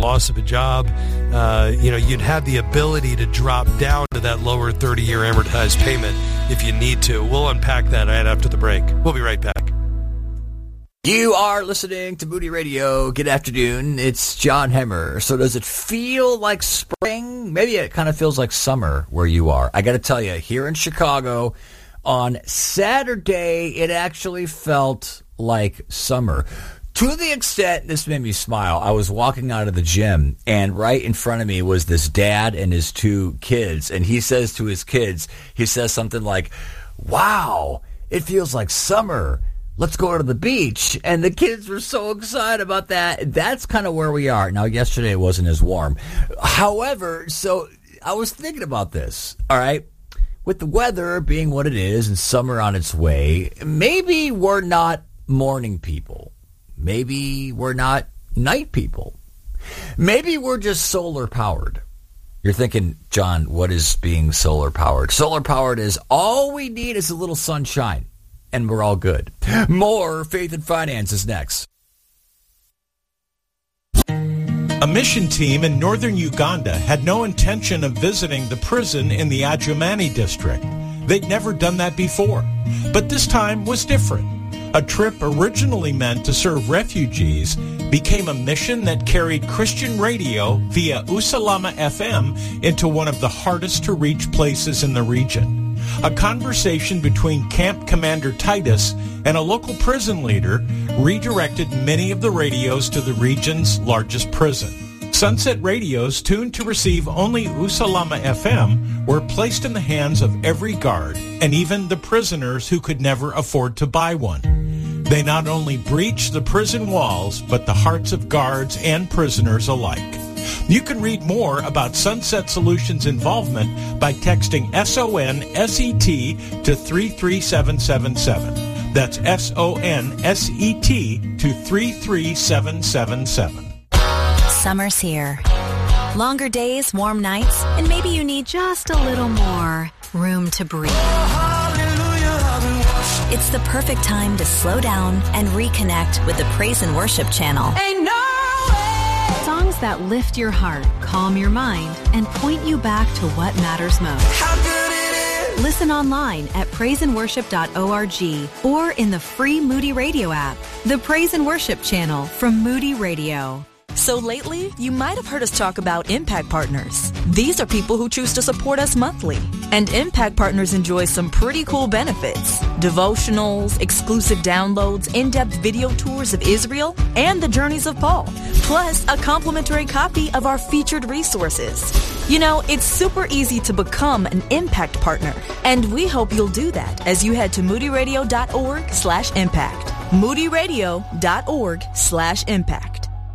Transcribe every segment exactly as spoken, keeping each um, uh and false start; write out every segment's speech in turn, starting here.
loss of a job, uh, you know, you'd have the ability to drop down to that lower thirty-year amortized payment if you need to. We'll unpack that right after the break. We'll be right back. You are listening to Moody Radio. Good afternoon. It's John Hemmer. So does it feel like spring? Maybe it kind of feels like summer where you are. I got to tell you, here in Chicago, on Saturday, it actually felt like summer. To the extent this made me smile, I was walking out of the gym, and right in front of me was this dad and his two kids. And he says to his kids, he says something like, "Wow, it feels like summer. Let's go to the beach." And the kids were so excited about that. That's kind of where we are. Now, yesterday it wasn't as warm. However, so I was thinking about this, all right? With the weather being what it is and summer on its way, maybe we're not morning people. Maybe we're not night people. Maybe we're just solar powered. You're thinking, John, what is being solar powered? Solar powered is all we need is a little sunshine, and we're all good. More Faith and Finance is next. A mission team in northern Uganda had no intention of visiting the prison in the Adjumani district. They'd never done that before. But this time was different. A trip originally meant to serve refugees became a mission that carried Christian radio via Usalama F M into one of the hardest to reach places in the region. A conversation between Camp Commander Titus and a local prison leader redirected many of the radios to the region's largest prison. Sunset radios tuned to receive only Usalama F M were placed in the hands of every guard and even the prisoners who could never afford to buy one. They not only breached the prison walls, but the hearts of guards and prisoners alike. You can read more about Sunset Solutions' involvement by texting S O N S E T to three three seven seven seven. That's S O N S E T to three three seven seven seven. Summer's here. Longer days, warm nights, and maybe you need just a little more room to breathe. It's the perfect time to slow down and reconnect with the Praise and Worship channel. Ain't no way. Songs that lift your heart, calm your mind, and point you back to what matters most. How good it is. Listen online at praise and worship dot org or in the free Moody Radio app. The Praise and Worship channel from Moody Radio. So lately, you might have heard us talk about Impact Partners. These are people who choose to support us monthly. And Impact Partners enjoy some pretty cool benefits. Devotionals, exclusive downloads, in-depth video tours of Israel, and the journeys of Paul. Plus, a complimentary copy of our featured resources. You know, it's super easy to become an Impact Partner. And we hope you'll do that as you head to moody radio dot org slash impact. moody radio dot org slash impact.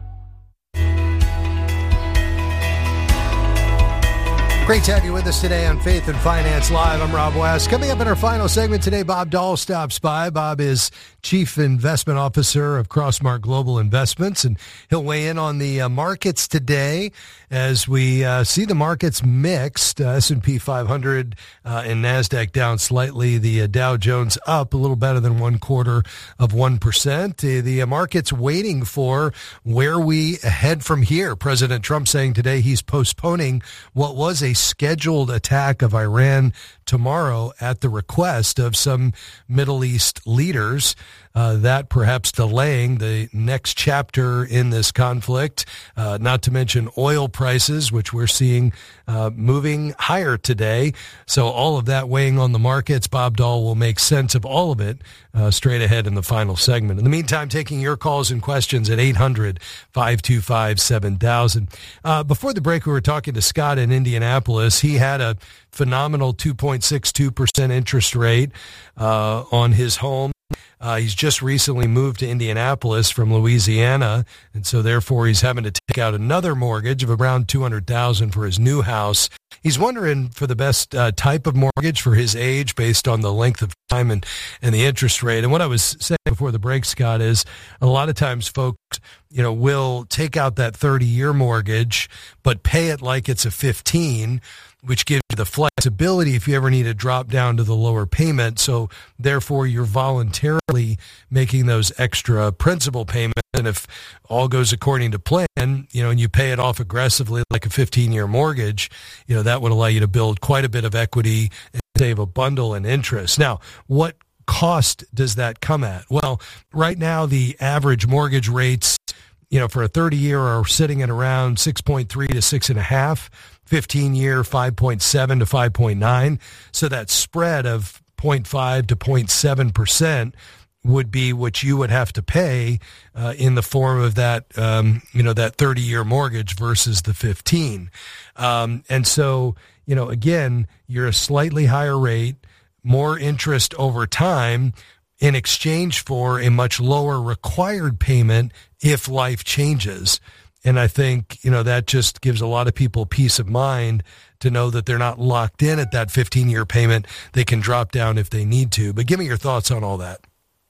Great to have you with us today on Faith and Finance Live. I'm Rob West. Coming up in our final segment today, Bob Dahl stops by. Bob is Chief Investment Officer of Crossmark Global Investments, and he'll weigh in on the uh, markets today as we uh, see the markets mixed. Uh, S and P five hundred uh, and NASDAQ down slightly. The uh, Dow Jones up a little better than one quarter of one percent. Uh, the uh, market's waiting for where we head from here. President Trump saying today he's postponing what was a scheduled attack of Iran tomorrow at the request of some Middle East leaders. Uh, that perhaps delaying the next chapter in this conflict, uh, not to mention oil prices, which we're seeing uh, moving higher today. So all of that weighing on the markets. Bob Dahl will make sense of all of it uh, straight ahead in the final segment. In the meantime, taking your calls and questions at eight hundred, five two five, seven thousand. Uh, before the break, we were talking to Scott in Indianapolis. He had a phenomenal two point six two percent interest rate uh, on his home. Uh, he's just recently moved to Indianapolis from Louisiana, and so therefore he's having to take out another mortgage of around two hundred thousand dollars for his new house. He's wondering for the best uh, type of mortgage for his age based on the length of time and, and the interest rate. And what I was saying before the break, Scott, is a lot of times folks, you know, will take out that thirty-year mortgage, but pay it like it's a fifteen, which gives you the flexibility if you ever need to drop down to the lower payment. So therefore, you're voluntarily making those extra principal payments. And if all goes according to plan, you know, and you pay it off aggressively like a fifteen-year mortgage, you know, that would allow you to build quite a bit of equity and save a bundle in interest. Now, what cost does that come at? Well, right now, the average mortgage rates, you know, for a thirty-year are sitting at around six point three to six point five, fifteen-year five point seven to five point nine. So that spread of zero point five to zero point seven percent would be what you would have to pay uh, in the form of that, um, you know, that thirty-year mortgage versus the fifteen. Um, and so, you know, again, you're a slightly higher rate, more interest over time in exchange for a much lower required payment if life changes. And I think, you know, that just gives a lot of people peace of mind to know that they're not locked in at that fifteen-year payment. They can drop down if they need to. But give me your thoughts on all that.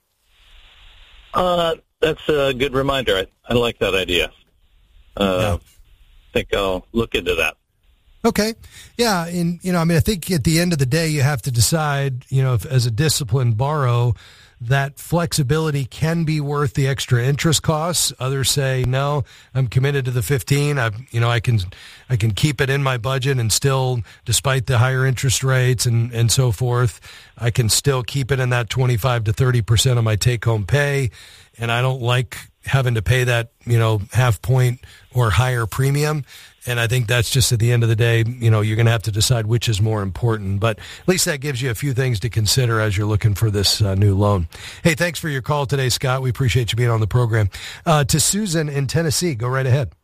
Uh, that's a good reminder. I, I like that idea. Uh, yeah. I think I'll look into that. Okay. Yeah. And, you know, I mean, I think at the end of the day, you have to decide, you know, if as a disciplined borrow, that flexibility can be worth the extra interest costs. Others say, no, I'm committed to the fifteen. I, you know, I can, I can keep it in my budget and still, despite the higher interest rates and, and so forth, I can still keep it in that twenty-five to thirty percent of my take home pay. And I don't like having to pay that, you know, half point or higher premium. And I think that's just at the end of the day, you know, you're going to have to decide which is more important. But at least that gives you a few things to consider as you're looking for this uh, new loan. Hey, thanks for your call today, Scott. We appreciate you being on the program. Uh, to Susan in Tennessee, go right ahead.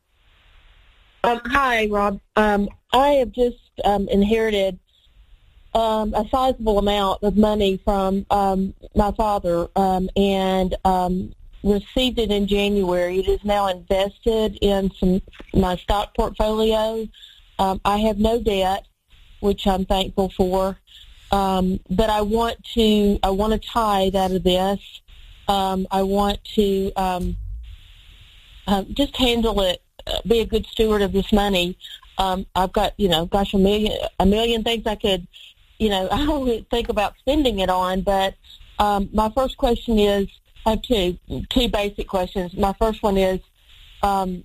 Um, hi, Rob. Um, I have just um, inherited um, a sizable amount of money from um, my father, um, and um received it in January. It is now invested in some my stock portfolio. Um, I have no debt, which I'm thankful for. Um, but I want to I want to tithe out of this. Um, I want to um, uh, just handle it, uh, be a good steward of this money. Um, I've got you know, gosh, a million a million things I could, you know, I don't really think about spending it on. But um, my first question is. I have two, two basic questions. My first one is um,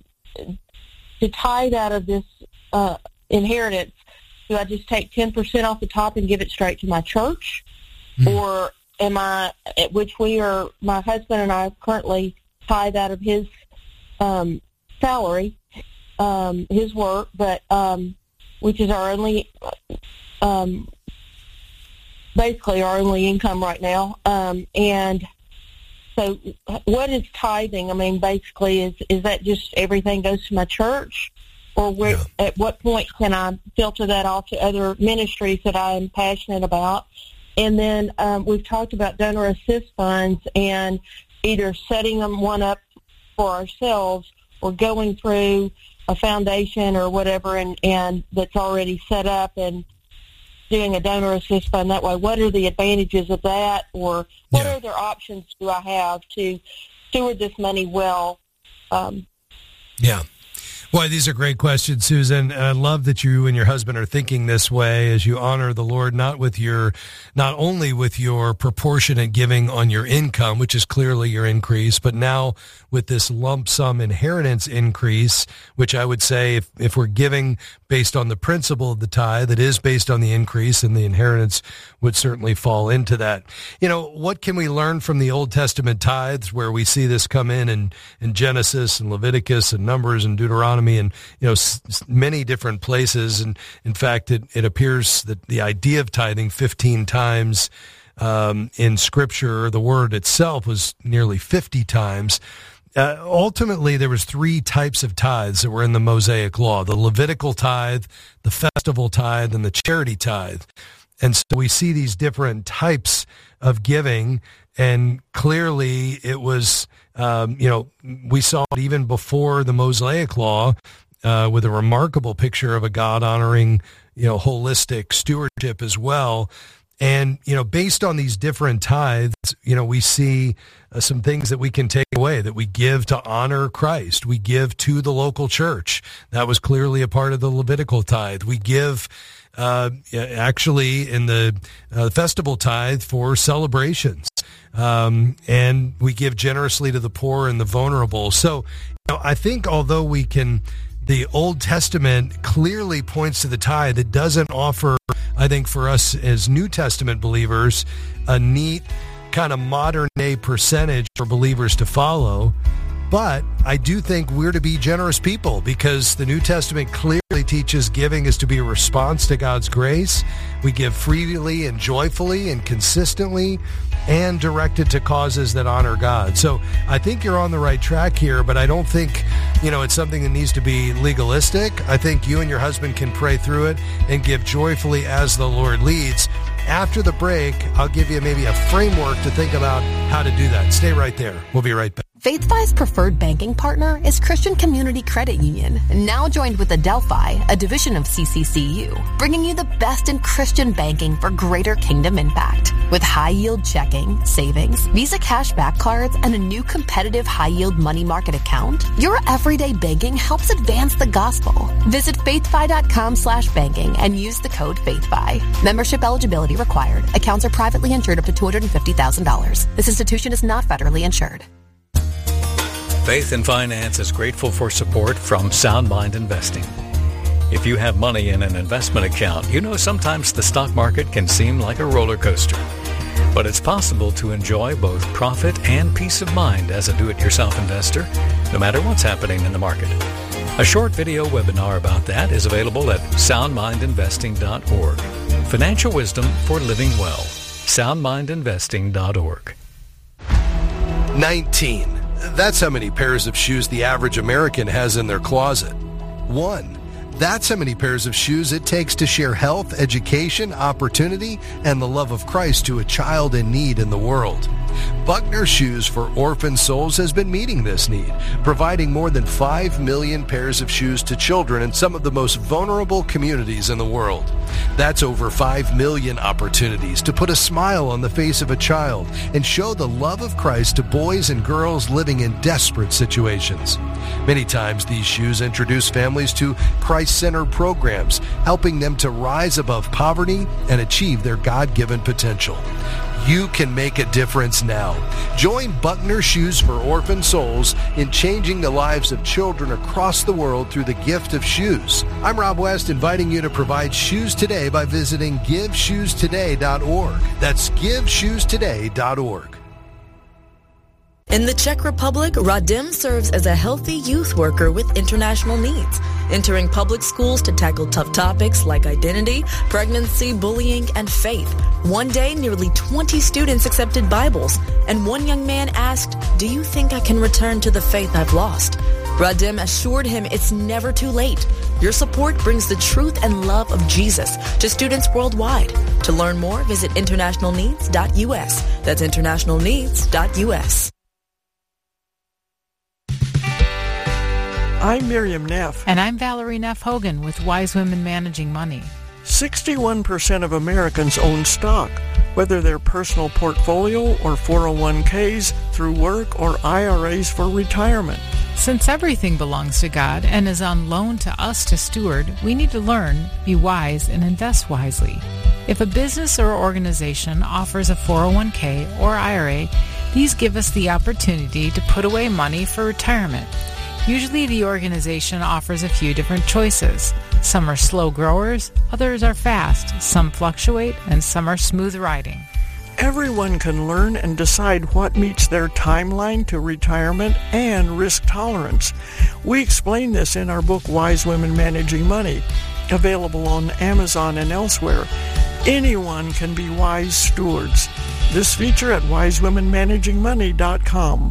to tithe out of this uh, inheritance, do I just take ten percent off the top and give it straight to my church? Mm-hmm. Or am I, which we are, my husband and I currently tithe out of his um, salary, um, his work, but um, which is our only, um, basically our only income right now. Um, and So what is tithing? I mean, basically, is is that just everything goes to my church? Or where, yeah. At what point can I filter that off to other ministries that I'm passionate about? And then um, we've talked about donor assist funds and either setting them one up for ourselves or going through a foundation or whatever and, and that's already set up and doing a donor assist fund that way. What are the advantages of that, or what yeah. other options do I have to steward this money well? Um, yeah. Boy, these are great questions, Susan. I love that you and your husband are thinking this way as you honor the Lord, not with your, not only with your proportionate giving on your income, which is clearly your increase, but now with this lump sum inheritance increase, which I would say if, if we're giving based on the principle of the tithe, it is based on the increase, and the inheritance would certainly fall into that. You know, what can we learn from the Old Testament tithes where we see this come in in, in Genesis and Leviticus and Numbers and Deuteronomy and, you know, s- many different places. And in fact, it, it appears that the idea of tithing fifteen times um, in Scripture, the word itself was nearly fifty times. Uh, ultimately, there was three types of tithes that were in the Mosaic Law: the Levitical tithe, the festival tithe, and the charity tithe. And so we see these different types of giving, and clearly it was, um, you know, we saw it even before the Mosaic Law uh, with a remarkable picture of a God-honoring, you know, holistic stewardship as well. And, you know, based on these different tithes, you know, we see uh, some things that we can take away, that we give to honor Christ. We give to the local church. That was clearly a part of the Levitical tithe. We give uh, actually in the uh, festival tithe for celebrations. Um, and we give generously to the poor and the vulnerable. So, you know, I think although we can, the Old Testament clearly points to the tithe, it doesn't offer, I think, for us as New Testament believers, a neat kind of modern day percentage for believers to follow. But I do think we're to be generous people, because the New Testament clearly teaches giving is to be a response to God's grace. We give freely and joyfully and consistently, and directed to causes that honor God. So I think you're on the right track here, but I don't think, you know, it's something that needs to be legalistic. I think you and your husband can pray through it and give joyfully as the Lord leads. After the break, I'll give you maybe a framework to think about how to do that. Stay right there. We'll be right back. FaithFi's preferred banking partner is Christian Community Credit Union, now joined with Adelphi, a division of C C C U, bringing you the best in Christian banking for greater kingdom impact. With high-yield checking, savings, Visa cashback cards, and a new competitive high-yield money market account, your everyday banking helps advance the gospel. Visit faithfi.com slash banking and use the code FaithFi. Membership eligibility required. Accounts are privately insured up to two hundred fifty thousand dollars. This institution is not federally insured. Faith and Finance is grateful for support from Sound Mind Investing. If you have money in an investment account, you know sometimes the stock market can seem like a roller coaster. But it's possible to enjoy both profit and peace of mind as a do-it-yourself investor, no matter what's happening in the market. A short video webinar about that is available at sound mind investing dot org. Financial wisdom for living well. sound mind investing dot org. nineteen. That's how many pairs of shoes the average American has in their closet. One. That's how many pairs of shoes it takes to share health, education, opportunity, and the love of Christ to a child in need in the world. Buckner Shoes for Orphan Souls has been meeting this need, providing more than five million pairs of shoes to children in some of the most vulnerable communities in the world. That's over five million opportunities to put a smile on the face of a child and show the love of Christ to boys and girls living in desperate situations. Many times these shoes introduce families to Christ-centered programs, helping them to rise above poverty and achieve their God-given potential. You can make a difference now. Join Buckner Shoes for Orphan Souls in changing the lives of children across the world through the gift of shoes. I'm Rob West, inviting you to provide shoes today by visiting give shoes today dot org. That's give shoes today dot org. In the Czech Republic, Radim serves as a healthy youth worker with international needs, entering public schools to tackle tough topics like identity, pregnancy, bullying, and faith. One day, nearly twenty students accepted Bibles, and one young man asked, "Do you think I can return to the faith I've lost?" Radim assured him it's never too late. Your support brings the truth and love of Jesus to students worldwide. To learn more, visit international needs dot U S. That's international needs dot U S. I'm Miriam Neff. And I'm Valerie Neff Hogan with Wise Women Managing Money. sixty-one percent of Americans own stock, whether they're personal portfolio or four oh one k's, through work or I R As for retirement. Since everything belongs to God and is on loan to us to steward, we need to learn, be wise, and invest wisely. If a business or organization offers a four oh one k or I R A, these give us the opportunity to put away money for retirement. Usually the organization offers a few different choices. Some are slow growers, others are fast, some fluctuate, and some are smooth riding. Everyone can learn and decide what meets their timeline to retirement and risk tolerance. We explain this in our book, Wise Women Managing Money, available on Amazon and elsewhere. Anyone can be wise stewards. This feature at wise women managing money dot com.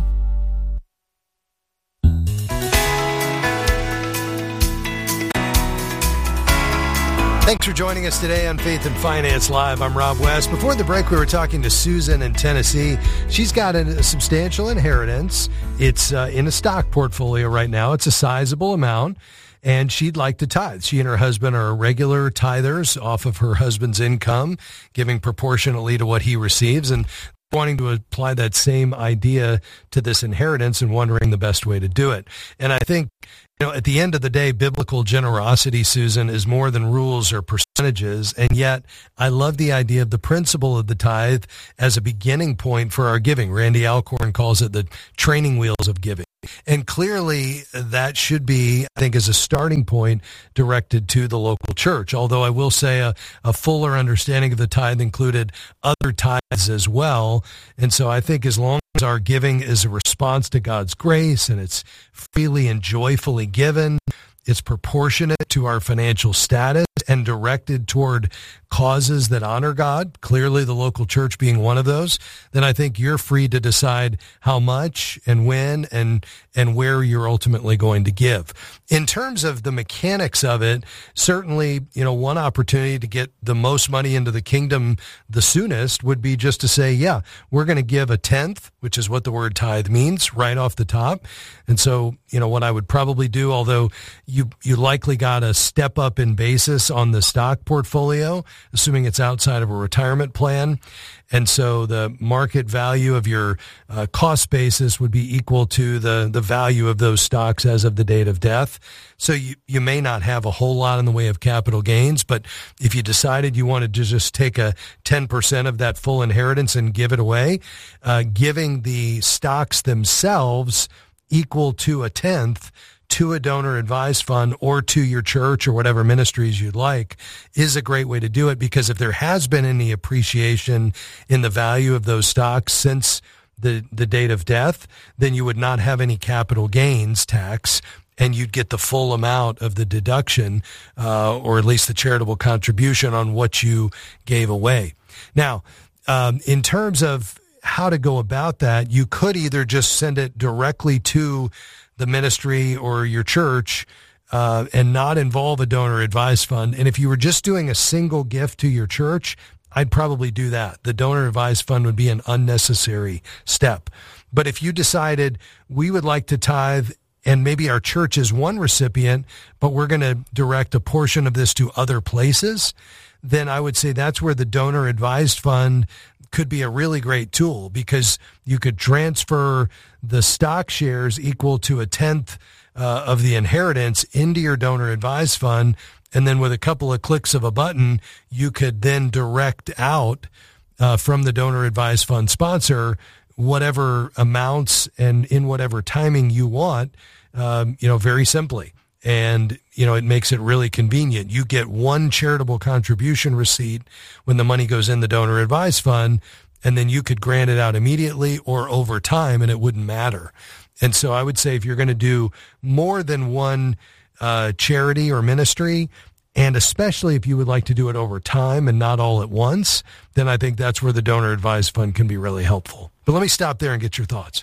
Thanks for joining us today on Faith and Finance Live. I'm Rob West. Before the break, we were talking to Susan in Tennessee. She's got a, a substantial inheritance. It's uh, in a stock portfolio right now. It's a sizable amount, and she'd like to tithe. She and her husband are regular tithers off of her husband's income, giving proportionately to what he receives, and wanting to apply that same idea to this inheritance and wondering the best way to do it. And I think, you know, at the end of the day, biblical generosity, Susan, is more than rules or percentages. And yet I love the idea of the principle of the tithe as a beginning point for our giving. Randy Alcorn calls it the training wheels of giving. And clearly that should be, I think, as a starting point directed to the local church. Although I will say a, a fuller understanding of the tithe included other tithes as well. And so I think as long as our giving is a response to God's grace and it's freely and joyfully given, it's proportionate to our financial status and directed toward causes that honor God, clearly the local church being one of those, then I think you're free to decide how much and when and and where you're ultimately going to give. In terms of the mechanics of it, certainly, you know, one opportunity to get the most money into the kingdom the soonest would be just to say, yeah, we're going to give a tenth, which is what the word tithe means, right off the top. And so, you know, what I would probably do, although you you likely got a step up in basis on the stock portfolio, assuming it's outside of a retirement plan. And so the market value of your uh, cost basis would be equal to the, the value of those stocks as of the date of death. So you, you may not have a whole lot in the way of capital gains, but if you decided you wanted to just take a ten percent of that full inheritance and give it away, uh, giving the stocks themselves equal to a tenth to a donor advised fund or to your church or whatever ministries you'd like is a great way to do it, because if there has been any appreciation in the value of those stocks since the, the date of death, then you would not have any capital gains tax and you'd get the full amount of the deduction, uh, or at least the charitable contribution on what you gave away. Now, um, in terms of how to go about that, you could either just send it directly to the ministry or your church, uh, and not involve a donor advised fund. And if you were just doing a single gift to your church, I'd probably do that. The donor advised fund would be an unnecessary step. But if you decided we would like to tithe, and maybe our church is one recipient, but we're going to direct a portion of this to other places, then I would say that's where the donor advised fund could be a really great tool, because you could transfer the stock shares equal to a tenth uh, of the inheritance into your donor advised fund. And then with a couple of clicks of a button, you could then direct out uh, from the donor advised fund sponsor whatever amounts and in whatever timing you want, um, you know, very simply. And, you know, it makes it really convenient. You get one charitable contribution receipt when the money goes in the donor advised fund, and then you could grant it out immediately or over time, and it wouldn't matter. And so I would say if you're going to do more than one uh, charity or ministry, and especially if you would like to do it over time and not all at once, then I think that's where the donor advised fund can be really helpful. But let me stop there and get your thoughts.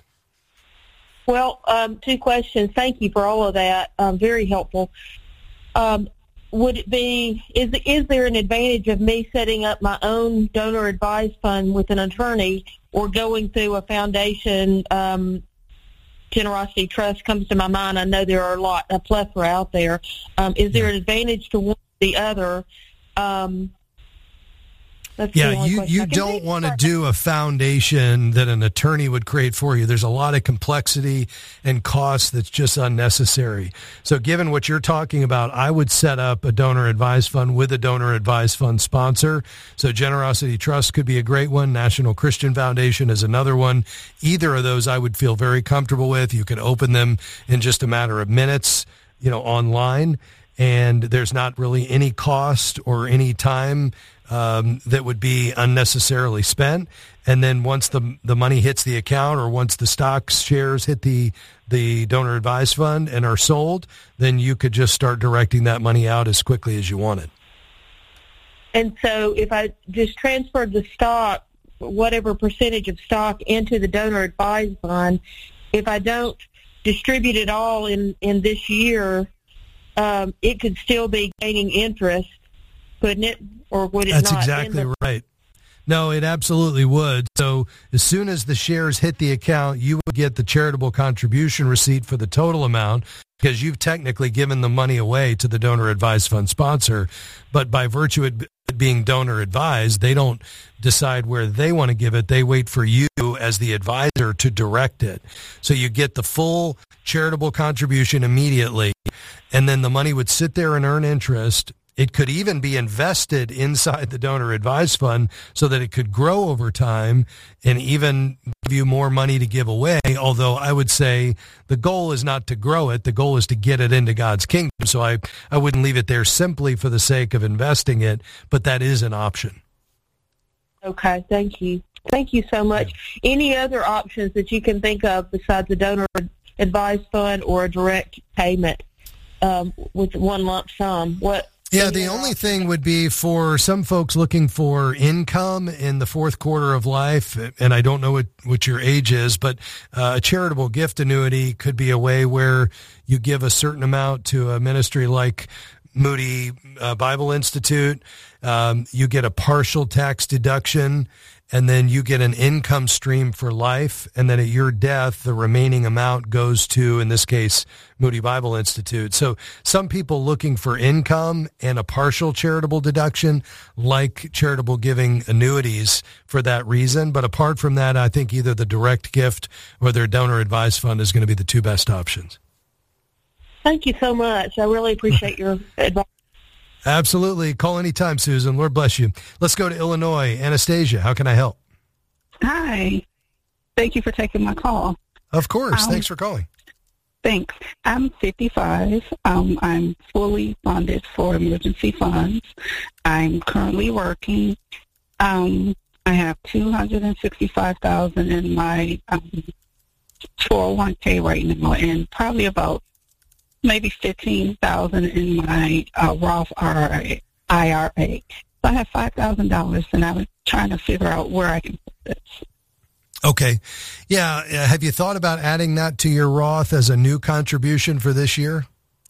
Well, um, two questions. Thank you for all of that. Um, very helpful. Um, would it be, is, is there an advantage of me setting up my own donor advised fund with an attorney or going through a foundation? Um, Generosity Trust comes to my mind. I know there are a lot, a plethora out there. Um, is there an advantage to one or the other? Um, That's yeah, you, you don't want to do a foundation that an attorney would create for you. There's a lot of complexity and cost that's just unnecessary. So given what you're talking about, I would set up a donor advised fund with a donor advised fund sponsor. So Generosity Trust could be a great one. National Christian Foundation is another one. Either of those I would feel very comfortable with. You could open them in just a matter of minutes, you know, online. And there's not really any cost or any time Um, that would be unnecessarily spent. And then once the the money hits the account, or once the stock shares hit the the donor advised fund and are sold, then you could just start directing that money out as quickly as you wanted. And so if I just transferred the stock, whatever percentage of stock, into the donor advised fund, if I don't distribute it all in, in this year, um, it could still be gaining interest couldn't it? Or would it That's not? exactly end up- right. No, it absolutely would. So as soon as the shares hit the account, you would get the charitable contribution receipt for the total amount because you've technically given the money away to the donor advised fund sponsor. But by virtue of it being donor advised, they don't decide where they want to give it. They wait for you as the advisor to direct it. So you get the full charitable contribution immediately, and then the money would sit there and earn interest. It could even be invested inside the donor advised fund so that it could grow over time and even give you more money to give away. Although I would say the goal is not to grow it. The goal is to get it into God's kingdom. So I, I wouldn't leave it there simply for the sake of investing it, but that is an option. Okay, thank you. Thank you so much. Any other options that you can think of besides the donor advised fund or a direct payment um, with one lump sum? What? Yeah, the only thing would be for some folks looking for income in the fourth quarter of life, and I don't know what, what your age is, but uh, a charitable gift annuity could be a way where you give a certain amount to a ministry like Moody uh, Bible Institute. Um, you get a partial tax deduction, and then you get an income stream for life, and then at your death, the remaining amount goes to, in this case, Moody Bible Institute. So some people looking for income and a partial charitable deduction like charitable giving annuities for that reason. But apart from that, I think either the direct gift or their donor advised fund is going to be the two best options. Thank you so much. I really appreciate your advice. Absolutely. Call anytime, Susan. Lord bless you. Let's go to Illinois. Anastasia, how can I help? Hi. Thank you for taking my call. Of course. Um, Thanks for calling. Thanks. I'm fifty-five. Um, I'm fully funded for emergency funds. I'm currently working. Um, I have two hundred sixty-five thousand dollars in my um, four oh one k right now, and probably about maybe fifteen thousand dollars in my uh, Roth I R A. So I have five thousand dollars, and I was trying to figure out where I can put this. Okay. Yeah. Have you thought about adding that to your Roth as a new contribution for this year?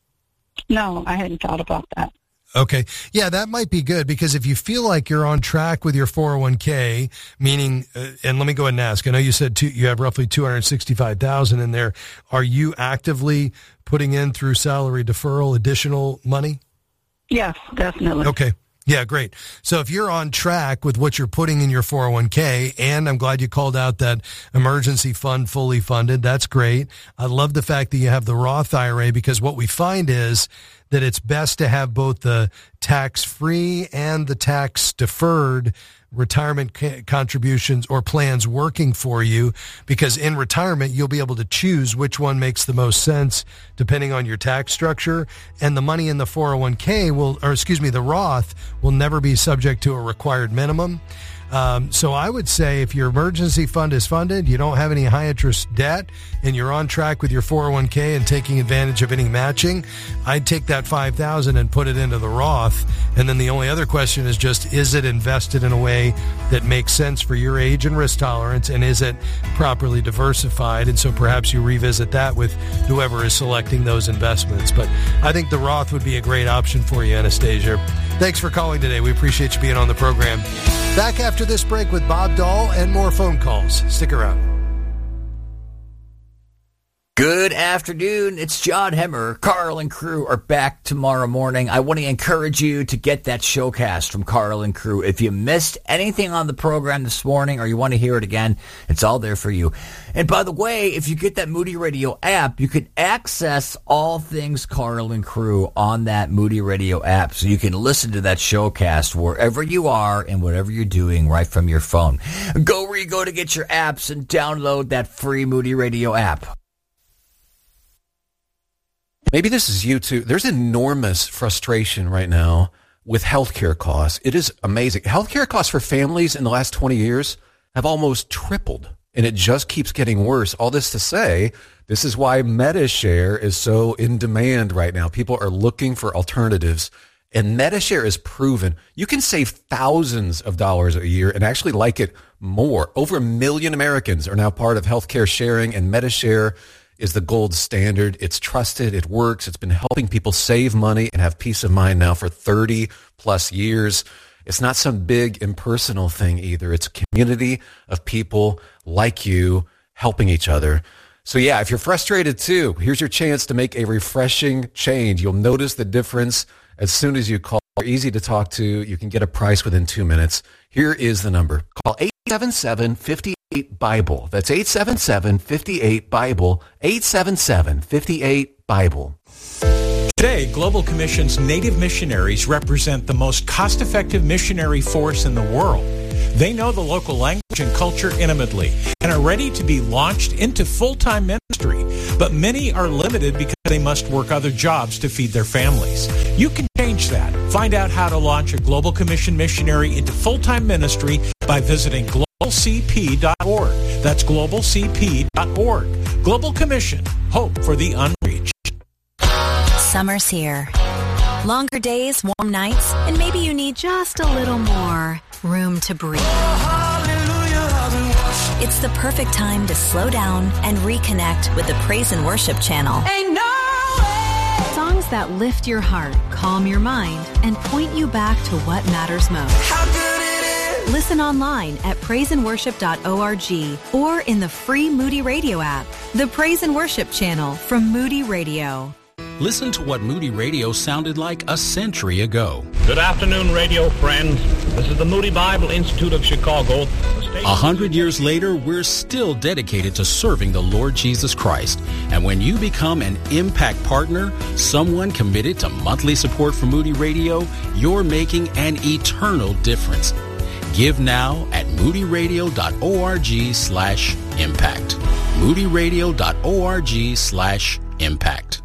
No, I hadn't thought about that. Okay. Yeah, that might be good because if you feel like you're on track with your four oh one k, meaning, uh, and let me go ahead and ask, I know you said two, you have roughly two hundred sixty-five thousand dollars in there. Are you actively putting in through salary deferral additional money? Yes, definitely. Okay. Yeah, great. So if you're on track with what you're putting in your four oh one k, and I'm glad you called out that emergency fund fully funded, that's great. I love the fact that you have the Roth I R A because what we find is that it's best to have both the tax-free and the tax-deferred retirement contributions or plans working for you, because in retirement you'll be able to choose which one makes the most sense depending on your tax structure, and the money in the four oh one k will, or excuse me, the Roth will never be subject to a required minimum. Um, so I would say if your emergency fund is funded, you don't have any high interest debt, and you're on track with your four oh one k and taking advantage of any matching, I'd take that five thousand dollars and put it into the Roth. And then the only other question is just, is it invested in a way that makes sense for your age and risk tolerance, and is it properly diversified? And so perhaps you revisit that with whoever is selecting those investments. But I think the Roth would be a great option for you, Anastasia. Thanks for calling today. We appreciate you being on the program. Back after this break with Bob Dahl and more phone calls. Stick around. Good afternoon. It's John Hemmer. Carl and crew are back tomorrow morning. I want to encourage you to get that showcast from Carl and crew. If you missed anything on the program this morning or you want to hear it again, it's all there for you. And by the way, if you get that Moody Radio app, you can access all things Carl and crew on that Moody Radio app. So you can listen to that showcast wherever you are and whatever you're doing right from your phone. Go where you go to get your apps and download that free Moody Radio app. Maybe this is you too. There's enormous frustration right now with healthcare costs. It is amazing. Healthcare costs for families in the last twenty years have almost tripled, and it just keeps getting worse. All this to say, this is why MediShare is so in demand right now. People are looking for alternatives, and MediShare is proven. You can save thousands of dollars a year and actually like it more. Over a million Americans are now part of healthcare sharing, and MediShare is the gold standard. It's trusted. It works. It's been helping people save money and have peace of mind now for thirty plus years. It's not some big impersonal thing either. It's a community of people like you helping each other. So yeah, if you're frustrated too, here's your chance to make a refreshing change. You'll notice the difference as soon as you call. They're easy to talk to. You can get a price within two minutes. Here is the number. Call eight seven seven, five eight, BIBLE. That's eight seven seven, five eight, BIBLE. eight seven seven, five eight, BIBLE. Today, Global Commission's Native missionaries represent the most cost-effective missionary force in the world. They know the local language and culture intimately and are ready to be launched into full-time ministry. But many are limited because they must work other jobs to feed their families. You can change that. Find out how to launch a Global Commission missionary into full-time ministry by visiting global c p dot org. That's global c p dot org. Global Commission. Hope for the unreached. Summer's here. Longer days, warm nights, and maybe you need just a little more room to breathe. It's the perfect time to slow down and reconnect with the Praise and Worship channel. Ain't no way. Songs that lift your heart, calm your mind, and point you back to what matters most. How good it is. Listen online at praise and worship dot org or in the free Moody Radio app. The Praise and Worship channel from Moody Radio. Listen to what Moody Radio sounded like a century ago. Good afternoon, radio friends. This is the Moody Bible Institute of Chicago. A hundred years later, we're still dedicated to serving the Lord Jesus Christ. And when you become an Impact Partner, someone committed to monthly support for Moody Radio, you're making an eternal difference. Give now at moody radio dot org slash impact. moody radio dot org slash impact.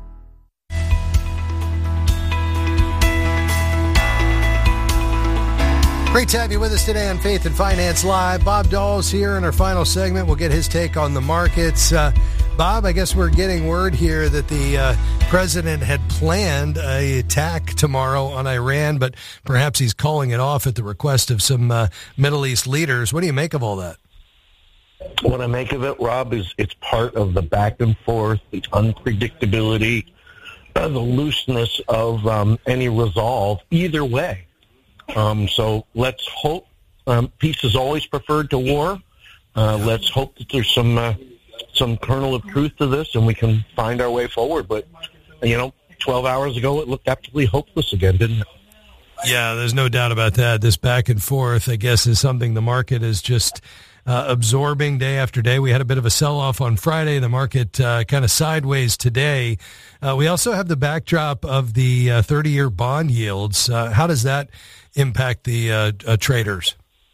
Great to have you with us today on Faith and Finance Live. Bob Doll's here in our final segment. We'll get his take on the markets. Uh, Bob, I guess we're getting word here that the uh, president had planned a attack tomorrow on Iran, but perhaps he's calling it off at the request of some uh, Middle East leaders. What do you make of all that? What I make of it, Rob, is it's part of the back and forth, the unpredictability, uh, the looseness of um, any resolve either way. Um, so let's hope um, peace is always preferred to war. Uh, let's hope that there's some uh, some kernel of truth to this, and we can find our way forward. But you know, twelve hours ago, it looked absolutely hopeless again, didn't it? Yeah, there's no doubt about that. This back and forth, I guess, is something the market is just uh, absorbing day after day. We had a bit of a sell-off on Friday. The market uh, kind of sideways today. Uh, we also have the backdrop of the uh, thirty-year bond yields. Uh, how does that impact the uh, uh, traders?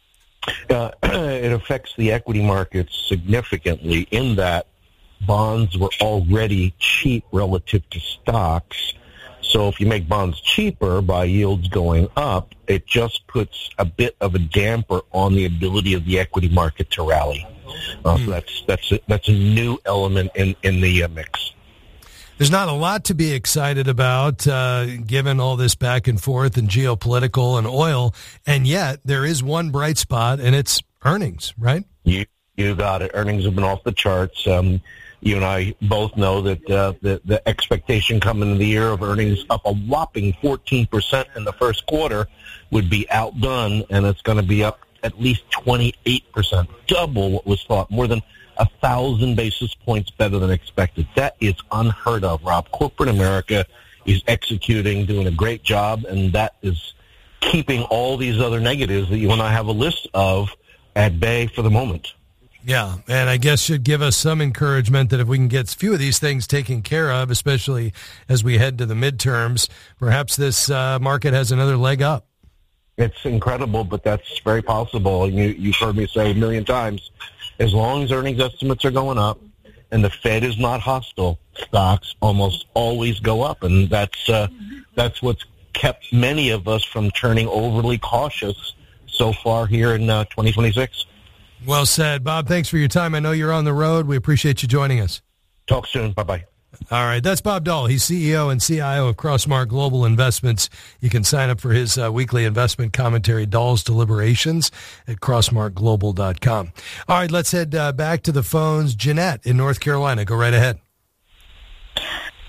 Uh, it affects the equity markets significantly in that bonds were already cheap relative to stocks. So if you make bonds cheaper by yields going up, it just puts a bit of a damper on the ability of the equity market to rally. Uh, mm. So that's that's a, that's a new element in, in the uh, mix. There's not a lot to be excited about, uh, given all this back and forth and geopolitical and oil, and yet there is one bright spot, and it's earnings, right? You you got it. Earnings have been off the charts. Um, you and I both know that uh, the, the expectation coming into the year of earnings up a whopping fourteen percent in the first quarter would be outdone, and it's going to be up at least twenty-eight percent, double what was thought, more than a thousand basis points better than expected. That is unheard of, Rob. Corporate America is executing, doing a great job, and that is keeping all these other negatives that you and I have a list of at bay for the moment. Yeah, and I guess should give us some encouragement that if we can get a few of these things taken care of, especially as we head to the midterms, perhaps this uh, market has another leg up. It's incredible, but that's very possible. You, you've heard me say a million times, as long as earnings estimates are going up and the Fed is not hostile, stocks almost always go up, and that's uh, that's what's kept many of us from turning overly cautious so far here in uh, twenty twenty-six. Well said. Bob, thanks for your time. I know you're on the road. We appreciate you joining us. Talk soon. Bye-bye. All right, that's Bob Doll. He's C E O and C I O of Crossmark Global Investments. You can sign up for his uh, weekly investment commentary, Doll's Deliberations, at crossmark global dot com. All right, let's head uh, back to the phones. Jeanette in North Carolina. Go right ahead.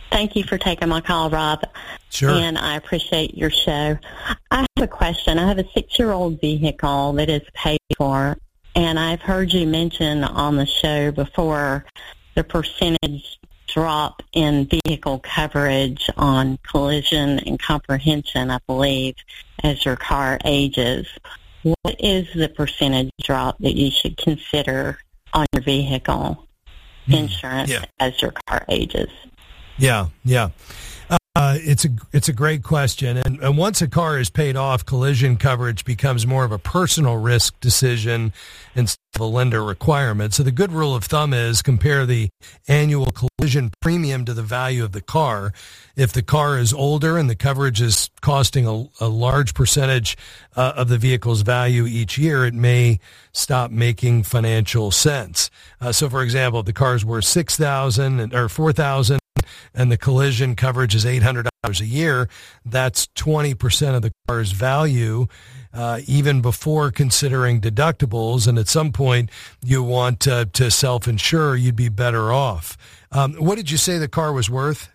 Thank you for taking my call, Rob. Sure. And I appreciate your show. I have a question. I have a six-year-old vehicle that is paid for, and I've heard you mention on the show before the percentage drop in vehicle coverage on collision and comprehension, I believe, as your car ages. What is the percentage drop that you should consider on your vehicle insurance yeah. as your car ages? Yeah, yeah. Uh, it's a it's a great question, and, and once a car is paid off, collision coverage becomes more of a personal risk decision instead of a lender requirement. So the good rule of thumb is compare the annual collision premium to the value of the car. If the car is older and the coverage is costing a, a large percentage uh, of the vehicle's value each year, it may stop making financial sense. Uh, so, for example, if the car is worth six thousand dollars or four thousand dollars and the collision coverage is eight hundred dollars a year, that's twenty percent of the car's value, uh, even before considering deductibles. And at some point, you want uh, to self-insure, you'd be better off. Um, what did you say the car was worth?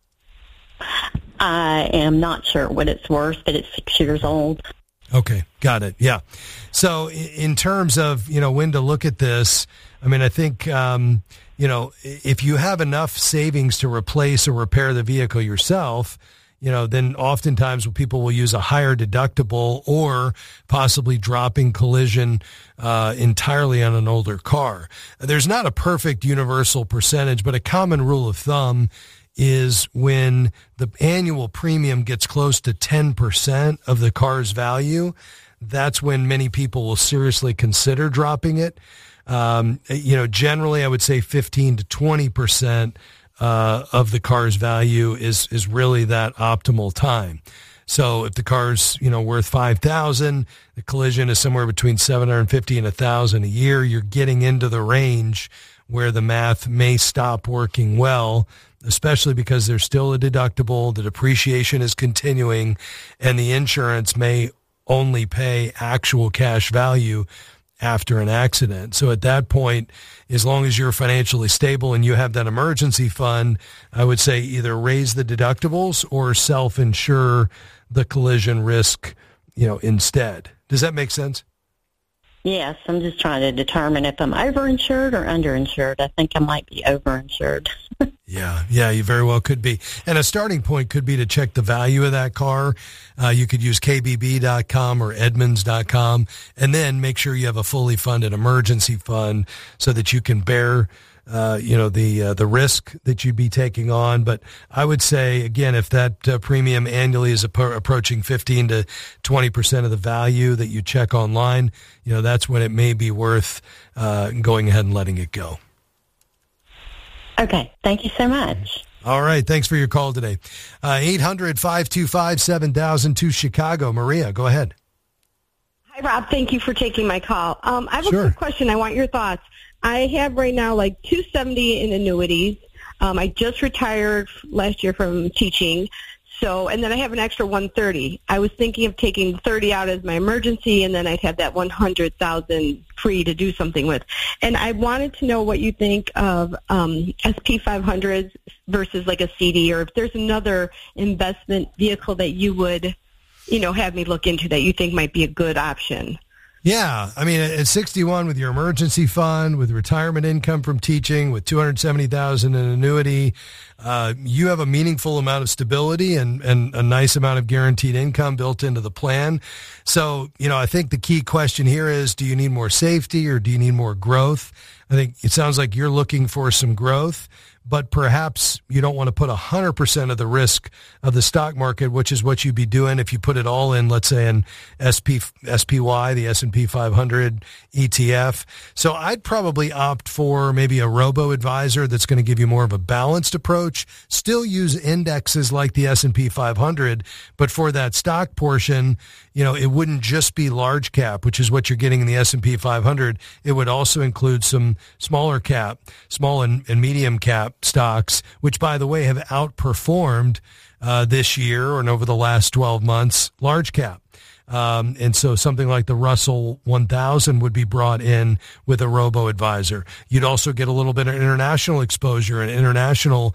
I am not sure what it's worth, but it's six years old. Okay, got it. Yeah. So in terms of, you know, when to look at this, I mean, I think, um, you know, if you have enough savings to replace or repair the vehicle yourself, you know, then oftentimes people will use a higher deductible or possibly dropping collision uh, entirely on an older car. There's not a perfect universal percentage, but a common rule of thumb is when the annual premium gets close to ten percent of the car's value, that's when many people will seriously consider dropping it. Um, you know, generally I would say fifteen to twenty percent uh, of the car's value is, is really that optimal time. So if the car's, you know, worth five thousand dollars, the collision is somewhere between seven hundred fifty dollars and one thousand dollars a year, you're getting into the range where the math may stop working well, especially because there's still a deductible, the depreciation is continuing, and the insurance may only pay actual cash value after an accident. So at that point, as long as you're financially stable and you have that emergency fund, I would say either raise the deductibles or self-insure the collision risk, you know, instead. Does that make sense? Yes, I'm just trying to determine if I'm overinsured or underinsured. I think I might be overinsured. Yeah, yeah, you very well could be. And a starting point could be to check the value of that car. Uh, you could use K B B dot com or Edmunds dot com, and then make sure you have a fully funded emergency fund so that you can bear Uh, you know, the uh, the risk that you'd be taking on. But I would say, again, if that uh, premium annually is appro- approaching fifteen to twenty percent of the value that you check online, you know, that's when it may be worth uh, going ahead and letting it go. Okay. Thank you so much. All right. Thanks for your call today. Uh, eight hundred, five two five, seven thousand to Chicago. Maria, go ahead. Hi, Rob. Thank you for taking my call. Um, I have Sure. a quick question. I want your thoughts. I have right now like two hundred seventy in annuities. Um, I just retired last year from teaching, so and then I have an extra one hundred thirty. I was thinking of taking thirty out as my emergency, and then I'd have that one hundred thousand free to do something with. And I wanted to know what you think of um, S P five hundreds versus like a C D, or if there's another investment vehicle that you would, you know, have me look into that you think might be a good option. Yeah, I mean, at sixty-one with your emergency fund, with retirement income from teaching, with two hundred seventy thousand dollars in annuity, uh, you have a meaningful amount of stability and, and a nice amount of guaranteed income built into the plan. So, you know, I think the key question here is, do you need more safety or do you need more growth? I think it sounds like you're looking for some growth, but perhaps you don't want to put one hundred percent of the risk of the stock market, which is what you'd be doing if you put it all in, let's say, in S P, S P Y, the S and P five hundred E T F. So I'd probably opt for maybe a robo-advisor that's going to give you more of a balanced approach. Still use indexes like the S and P five hundred, but for that stock portion, you know, it wouldn't just be large cap, which is what you're getting in the S and P five hundred. It would also include some smaller cap, small and, and medium cap stocks, which, by the way, have outperformed uh, this year and over the last twelve months, large cap. Um, and so something like the Russell one thousand would be brought in with a robo-advisor. You'd also get a little bit of international exposure and international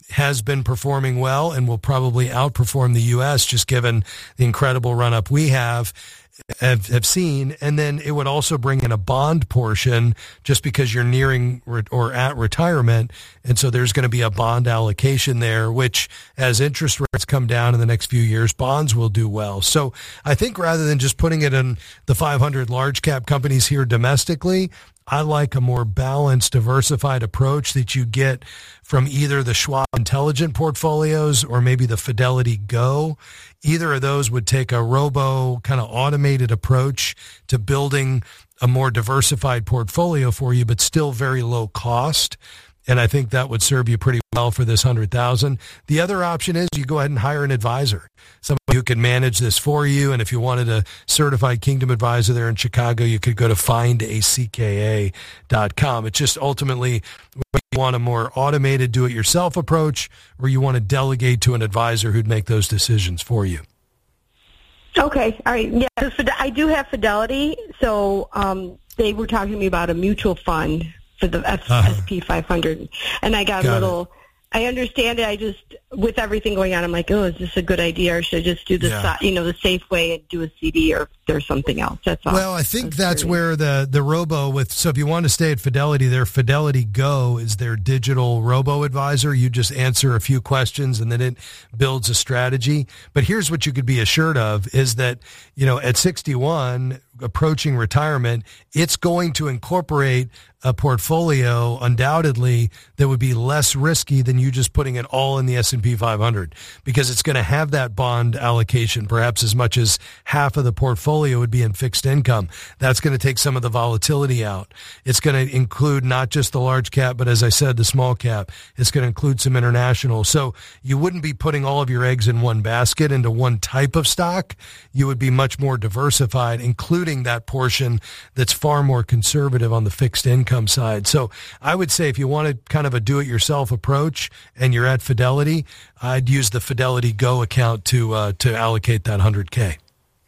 has been performing well and will probably outperform the U S just given the incredible run-up we have. Have, have seen, and then it would also bring in a bond portion just because you're nearing re- or at retirement, and so there's going to be a bond allocation there, which as interest rates come down in the next few years, bonds will do well. So I think rather than just putting it in the five hundred large cap companies here domestically, I like a more balanced, diversified approach that you get from either the Schwab Intelligent portfolios or maybe the Fidelity Go. Either of those would take a robo kind of automated approach to building a more diversified portfolio for you, but still very low cost. And I think that would serve you pretty well for this one hundred thousand dollars. The other option is you go ahead and hire an advisor, somebody who can manage this for you. And if you wanted a certified Kingdom advisor there in Chicago, you could go to find a C K A dot com. It's just ultimately whether you want a more automated do-it-yourself approach or you want to delegate to an advisor who'd make those decisions for you. Okay, all right. Yeah, I do have Fidelity, so um, they were talking to me about a mutual fund for the F- uh-huh. S P five hundred, and I got, got a little. It. I understand it. I just, with everything going on, I'm like, oh, is this a good idea, or should I just do the, yeah. you know, the safe way and do a C D, or if there's something else? That's all. Well, I think that's, that's where the the robo with. So if you want to stay at Fidelity, their Fidelity Go is their digital robo advisor. You just answer a few questions, and then it builds a strategy. But here's what you could be assured of: is that you know at sixty-one, approaching retirement, it's going to incorporate a portfolio undoubtedly that would be less risky than you just putting it all in the S and P five hundred, because it's going to have that bond allocation. Perhaps as much as half of the portfolio would be in fixed income. That's going to take some of the volatility out. It's going to include not just the large cap, but as I said, the small cap. It's going to include some international. So you wouldn't be putting all of your eggs in one basket into one type of stock. You would be much more diversified, including that portion that's far more conservative on the fixed income side. So I would say if you wanted kind of a do-it-yourself approach and you're at Fidelity, I'd use the Fidelity Go account to uh, to allocate that one hundred K.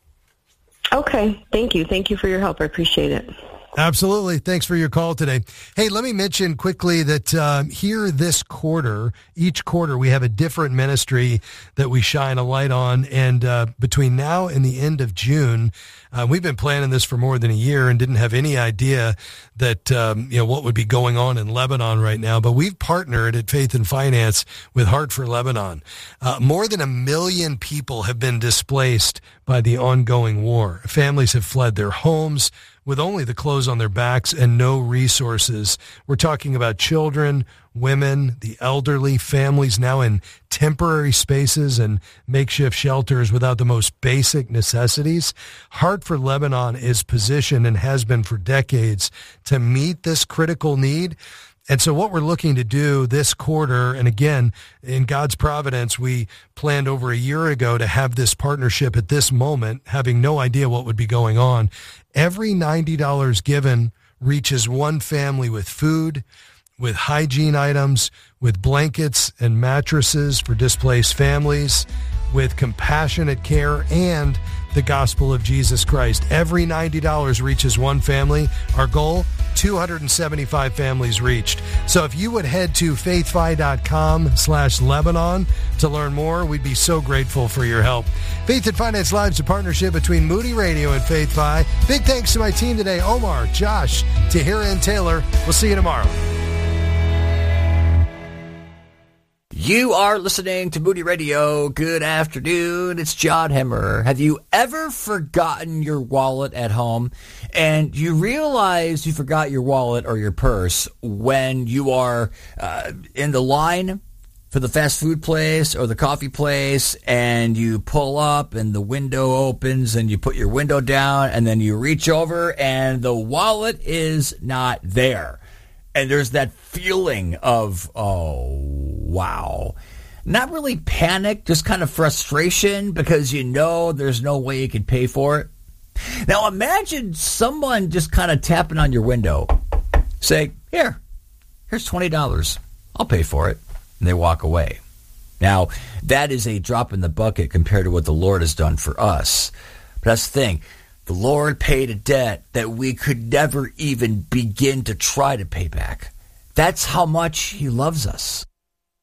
Okay. Thank you. Thank you for your help. I appreciate it. Absolutely. Thanks for your call today. Hey, let me mention quickly that um, here this quarter, each quarter, we have a different ministry that we shine a light on. And uh, between now and the end of June, uh, we've been planning this for more than a year and didn't have any idea that, um, you know, what would be going on in Lebanon right now. But we've partnered at Faith and Finance with Heart for Lebanon. Uh, more than a million people have been displaced by the ongoing war. Families have fled their homes with only the clothes on their backs and no resources. We're talking about children, women, the elderly, families now in temporary spaces and makeshift shelters without the most basic necessities. Heart for Lebanon is positioned and has been for decades to meet this critical need. And so what we're looking to do this quarter, and again, in God's providence, we planned over a year ago to have this partnership at this moment, having no idea what would be going on. Every ninety dollars given reaches one family with food, with hygiene items, with blankets and mattresses for displaced families, with compassionate care and the gospel of Jesus Christ. Every ninety dollars reaches one family. Our goal, two hundred seventy-five families reached. So if you would head to faithfi.com slash Lebanon to learn more, we'd be so grateful for your help. Faith and Finance Live is a partnership between Moody Radio and FaithFi. Big thanks to my team today, Omar, Josh, Tahira, and Taylor. We'll see you tomorrow. You are listening to Moody Radio. Good afternoon. It's John Hemmer. Have you ever forgotten your wallet at home and you realize you forgot your wallet or your purse when you are uh, in the line for the fast food place or the coffee place, and you pull up and the window opens and you put your window down and then you reach over and the wallet is not there? And there's that feeling of, oh, wow. Not really panic, just kind of frustration because you know there's no way you can pay for it. Now imagine someone just kind of tapping on your window, say, here, here's twenty dollars. I'll pay for it. And they walk away. Now, that is a drop in the bucket compared to what the Lord has done for us. But that's the thing. The Lord paid a debt that we could never even begin to try to pay back. That's how much he loves us.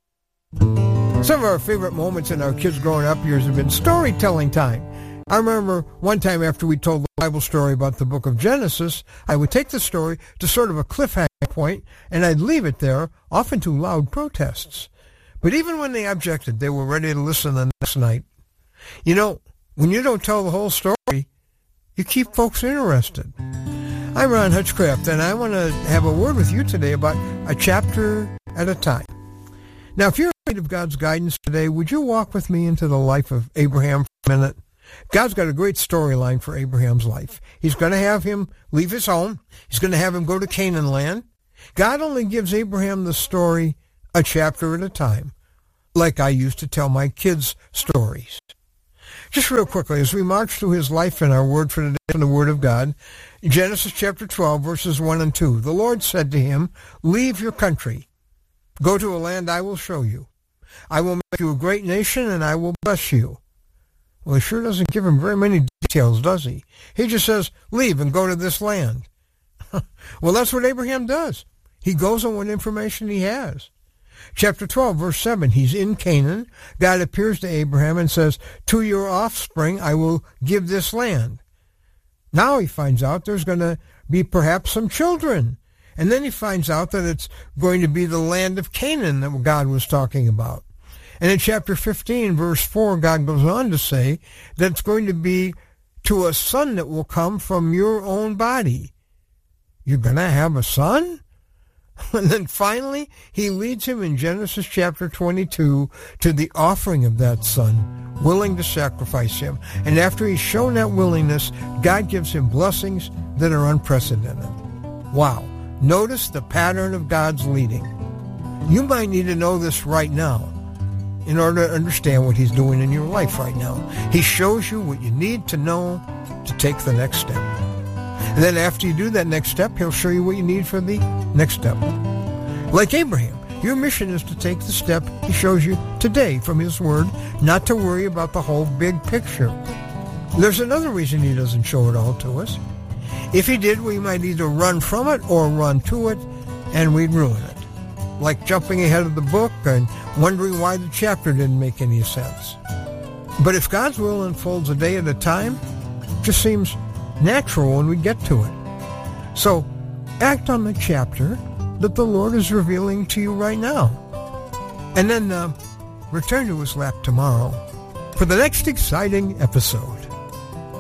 Some of our favorite moments in our kids' growing up years have been storytelling time. I remember one time after we told the Bible story about the book of Genesis, I would take the story to sort of a cliffhanger point, and I'd leave it there, often to loud protests. But even when they objected, they were ready to listen the next night. You know, when you don't tell the whole story, you keep folks interested. I'm Ron Hutchcraft, and I want to have a word with you today about a chapter at a time. Now, if you're in need of God's guidance today, would you walk with me into the life of Abraham for a minute? God's got a great storyline for Abraham's life. He's going to have him leave his home. He's going to have him go to Canaan land. God only gives Abraham the story a chapter at a time, like I used to tell my kids stories. Just real quickly, as we march through his life and our word for today from the Word of God, Genesis chapter twelve, verses one and two, the Lord said to him, "Leave your country. Go to a land I will show you. I will make you a great nation, and I will bless you." Well, he sure doesn't give him very many details, does he? He just says, leave and go to this land. Well, that's what Abraham does. He goes on what information he has. Chapter twelve, verse seven, he's in Canaan. God appears to Abraham and says, "To your offspring I will give this land." Now he finds out there's going to be perhaps some children. And then he finds out that it's going to be the land of Canaan that God was talking about. And in chapter fifteen, verse four, God goes on to say that it's going to be to a son that will come from your own body. You're going to have a son? And then finally, he leads him in Genesis chapter twenty-two to the offering of that son, willing to sacrifice him. And after he's shown that willingness, God gives him blessings that are unprecedented. Wow. Notice the pattern of God's leading. You might need to know this right now in order to understand what he's doing in your life right now. He shows you what you need to know to take the next step. And then after you do that next step, he'll show you what you need for the next step. Like Abraham, your mission is to take the step he shows you today from his word, not to worry about the whole big picture. There's another reason he doesn't show it all to us. If he did, we might either run from it or run to it, and we'd ruin it. Like jumping ahead of the book and wondering why the chapter didn't make any sense. But if God's will unfolds a day at a time, it just seems natural when we get to it. So act on the chapter that the Lord is revealing to you right now. And then uh, return to his lap tomorrow for the next exciting episode.